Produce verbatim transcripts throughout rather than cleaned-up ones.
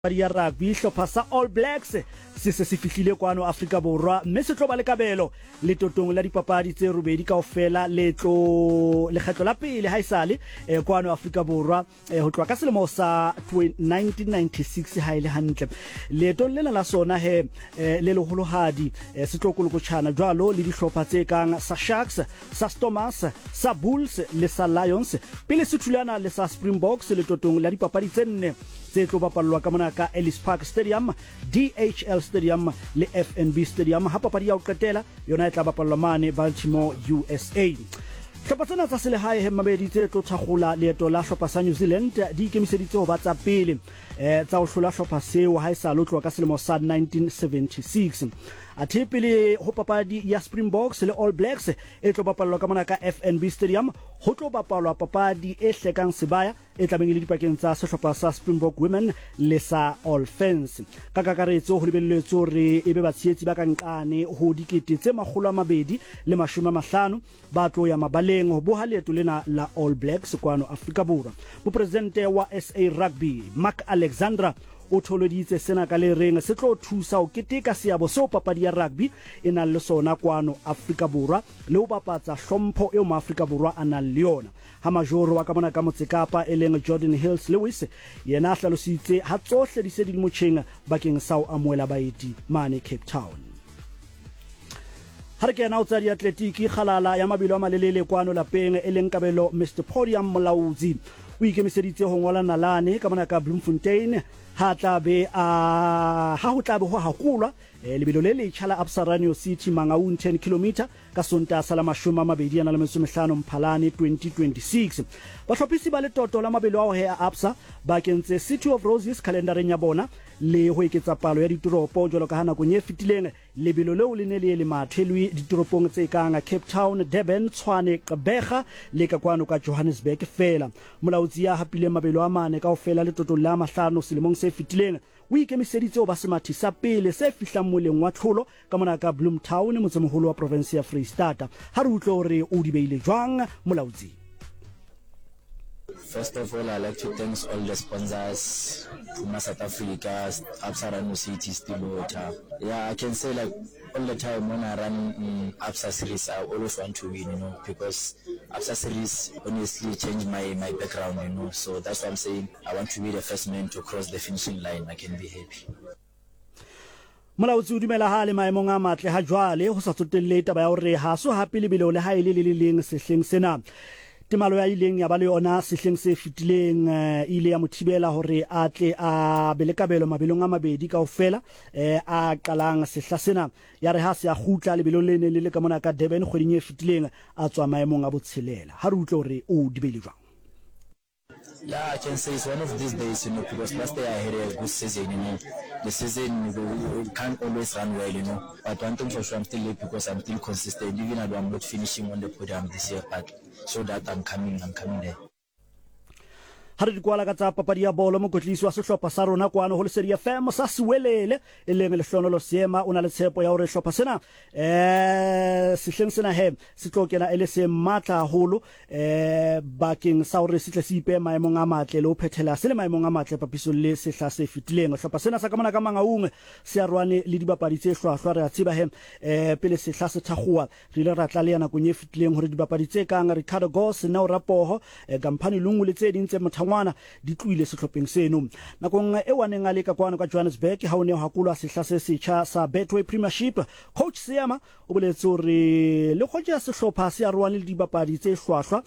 ya rugby hlopha sa All Blacks se se se fihlile kwano Afrika Borwa mme se tlo ba le kabelo le totong la dipapadi tse robedi kaofela le tlo le kgetlo la pele ha isale eh, kwano Afrika Borwa eh, ho tloa ka selemo sa nineteen ninety-six ha ile hantle le to lena la sona he eh, le leholohadi eh, se tlo kolokotshana jwalo le dihlopha tse kang sa Sharks sa Stormers sa Bulls le sa Lions pele se thulana le sa Springboks le totong la dipapadi tse nne tse tlo bapallwa ka mona ka Ellis Park Stadium, D H L Stadium le F N B Stadium ha papadi ya ho qetela yona e tla bapallwa mane Baltimore U S A. Hlopha tsena tsa selehae he mabedi tse tlo thakgola leeto la hlopha sa New Zealand di ikemiseditse ho ba tsa pele eh tsa ho hlola hlopha seo ha isa lo tloa ka selemo sa nineteen seventy-six. Athe pele ho papadi ya Springboks le All Blacks e tlo bapallwa ka mona ka F N B Stadium ho tlo bapalwa papadi e hlekang sebaya e tlabeng le dipakeng tsa sehlopha sa Springbok Women le sa All Fans ka kakaretso ho lebelletswe hore ebe batshietsi ba ka nqane ho dikete tse makgolo a mabedi le mashome a mahlano ba tlo ya mabaleng ho boha leeto lena la All Blacks kwano Afrika Borwa. Mopresidente wa S A Rugby Mark Alexandra o tholoditse sena ka le reng se tlo thusa ho keteka seabo seo papadi ya rugby e nang le sona kwano Afrika Borwa le ho bapatsa hlompho eo ma Afrika Borwa a nang le yona. Ha majoro wa ka mona ka Motsekapa e leng Jordan Hills Lewis yena a hlalositse ha tsohle di se di motjheng bakeng sa ho amoela baeti mane Cape Town. Ha re kena o tsa diatletiki kgalala ya mabelo a malelele kwano lapeng e leng kabelo Mister Podium Molaudzi o ikemiseditse ho ngola nalane ka mona ka Bloemfontein ha tlabe a ha ho tlabe ho hakulwa e lebelo le le tjhala Absa Radio City Mangaung ten kilometer ka sonta sa la mashome a mabedi a na le metso e mehlano Mphalane twenty twenty-six. Bahlophisi ba le toto la mabelo ao he a Absa ba kentse City of Roses calendareng ya bona le ho eketsa palo ya ditoropo jwalo ka hana konye fitileng lebelo leo le ne le le mathelwi ditoropong tse kang Cape Town, Durban, Tshwane, Gqeberha le ka kwano ka Johannesburg fela. Molautsi ya hapile mabelo a mane kaofela le toto la mahlano selemong se fitileng o ikemiseditse ho ba semathi sa pele se fihlang moleng wa tlholo ka mona ka Bloemtown motsemoholo wa province ya Freystata. Ha re utlwe hore o di beile jwang molautsi. First of all, I'd like to thank all the sponsors, Puma South Africa, Absa Radio City, Stillwater. Yeah, I can say like all the time when I run um, Absa series, I always want to win, you know, because Absa series honestly changed my, my background, you know, so that's why I'm saying I want to be the first man to cross the finishing line. I can be happy. Molautsi o dumela ha le maemong a matle ha jwale ho sa tsotelle taba ya hore ha so hape lebelo le ha ile le le leng sehleng sena. Temalo ya ileng ya ba le yona sehleng se fitileng uh, ile ya mothibela hore a tle a belekabelo mabelong a mabedi kaofela eh a qalang sehla sena ya re ha se a khutla lebelo le ne le le ka mona ka Durban kgweding e fitileng a tswa maemong a botshelela. Ha re utlwe hore o dibele jwang. Yeah, I can say it's one of these days, you know, because last year I had a good season, you know. The season, you can't always run well, you know. But one thing for sure, I'm still late because I'm still consistent. Even though I'm not finishing on the podium this year, but so that I'm coming, I'm coming there. Ha re dikwala ka tsa papadi ya bolo mokotlisi wa sehlopha sa rona kwano ho Lesedi F M sa Siwelele e leng le hlono lo seema o na le tshepo ya hore hlopha sena eh sehleng sena he se tlo kena ele se matla haholo eh bakeng sa hore se tle se ipe maemong a matle le ho phethela se le maemong a matle papisong le sehla se fitileng. Hlopha sena sa ka mona ka Mangaung se a rwane le dibapadi tse hlwahlwa re a tseba he eh pele sehla se thakgoa re ile ra tla le yana go nye fitileng hore dibapadi tse kang Ricardo Goss na o Rapoho eh Gampani Lungu le tse ding tse motho di tluile sehlopheng seno nakong e waneng a le ka kwana ka Johannesburg ha o ne ho hakulwa sehla se setjha sa Betway Premiership. Coach Seema o boletse hore le khoja sehlopha se a rwane le dibapadi tse hlwahlwa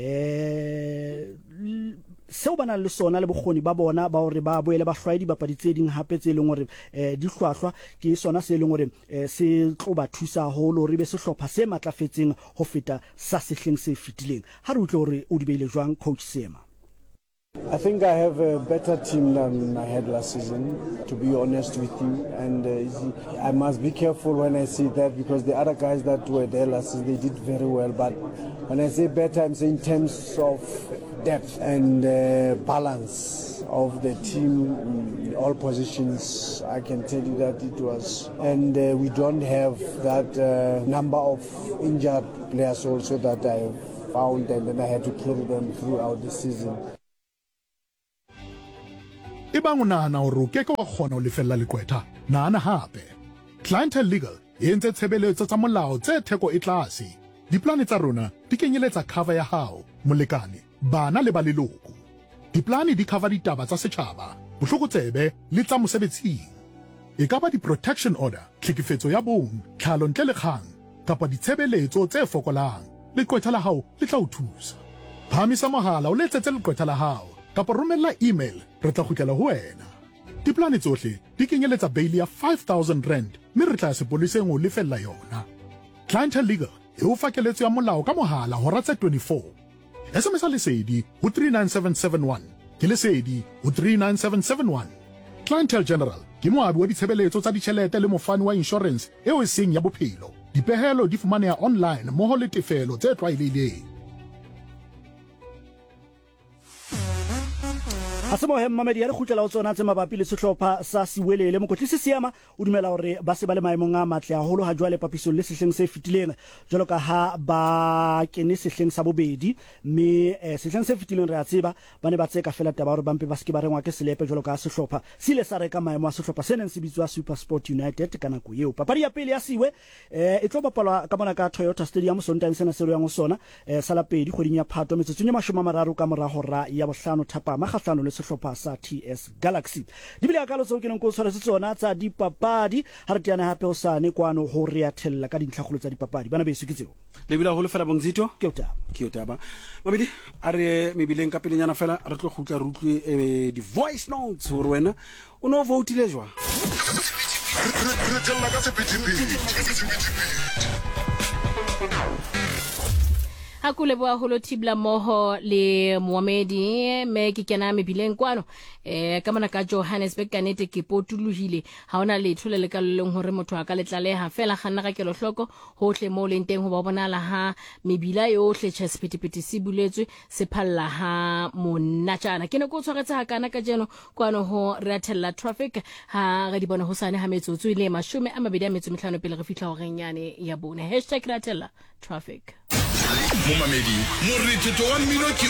eh seo bana le sona le bokgoni ba bona ba hore ba boele ba hlwae dibapadi tse ding hape tse leng hore eh di hlwahlwa ke sona se leng hore se tlo ba thusa haholo hore be sehlopha se matlafetseng ho feta sa sehleng se fitileng. Ha re utlwe hore o di beile jwang Coach Seema. I think I have a better team than I had last season, to be honest with you. And uh, I must be careful when I say that because the other guys that were there last season, they did very well. But when I say better, I'm saying in terms of depth and uh, balance of the team in all positions. I can tell you that it was. And uh, we don't have that uh, number of injured players also that I found, and then I had to carry them throughout the season. e bang o nahana hore o keke wa kgona ho lefella leqwetha, nahana hape. Clientele Legal e entse tshebeletso tsa molao tse theko e tlase. Diplane tsa rona di kenyeletsa cover ya hao, molekane, bana le ba leloko. Diplane di cover ditaba tsa setjhaba, bohlokotsebe le tsa mosebetsing. E ka ba di-protection order, tlhekefetso ya bong, tlhalo ntle le kgang, kapa ditshebeletso tse fokolang. Leqwetha la hao le tla o thusa. Phamisa mohala o letsetse leqwetha la hao, kapa romella email, re tla kgutlela ho wena. Diplane tsohle di kenyeletsa bail ya five thousand rand, mme re tla sepoleseng ho lefella yona. Clientele Legal e o fa keletso ya molao ka mohala hora tse twenty-four. S M S lesedi ho three nine seven seven one, ke lesedi ho three nine seven seven one. Clientele General ke moabi wa ditshebeletso tsa ditjhelete le mofani wa insurance eo e seng ya bophelo. Dipehelo di fumaneha online mmoho le tefelo tse tlwaelehileng. Ha se mohe Mamedi ya re khutlela o tsona tse mabapi le sehlopha sa Siwelele. Mokotlisi Siama o dumela hore ba se ba le maemong a matle haholo ha jwale papisong le sehleng se fitileng jwalo ka ha ba kene sehleng sa bobedi, mme eh, sehleng se fitileng re a tseba ba ne ba tseka fela taba hore ba mpe ba se ke ba rengwa ke selepe jwalo ka sehlopha se ile sa reka maemo a sehlopha se neng se bitswa Super Sport United ka nako eo. Papadi ya pele ya Siwe eh, e tlo bapalwa ka mona ka Toyota Stadium Sontaga sena se re yang ho sona eh, sa la pedi kgweding ya Phato metsotsong ya mashome a mararo ka mora hora ya bohlano thapama kgahlano le sehlopha sa T S Galaxy. Di bile akalo tseo ke neng go tshwara se tsona tsa dipapadi ha re tiana hape o sane kwano ho re ya thella ka dintlhagolo tsa dipapadi bana beso ke tseo le bila ho le fela bongzito ke uta ke uta ba Mabedi a re mebileng ka pelenyana fela re tlo khutla rutlwe eh, di voice notes hore wena o no vote le jwa re tella ka sephetephete ha kule boa holo tibla moho le Mohamedi me ke kena mebileng kwano eh ka mona ka Johannesburg ka nete ke potuluhile ha ona letho le le ka leng hore motho a ka letlaleha fela ganna ga kelo hloko hohle mo le nteng ho ba bonala ha mebila yohle chespetipeti se buletswe se phalla ha monatjana ke ne go tshwaretse ha kana ka jeno kwano ho rathella traffic ha ga di bona ho sane ha metsotso ile mashome a mabedi a metso mehlano pele re fihla ho renyane ya bone hashtag rathella traffic. Momamedi, moriti to one minute